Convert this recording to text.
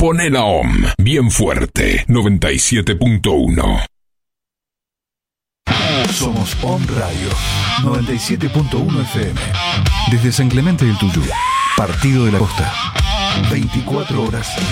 Poné la OM bien fuerte, 97.1. Somos OM Radio, 97.1 FM. Desde San Clemente del Tuyú, Partido de la Costa. 24 horas